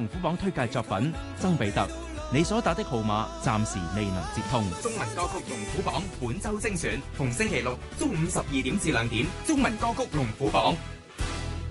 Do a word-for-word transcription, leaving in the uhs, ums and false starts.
虎榜推介作品《曾比特》，你所打的號碼暫時未能接通。 中文歌曲龍虎榜本周精選，逢星期六中午十二點至兩點，中文歌曲龍虎榜。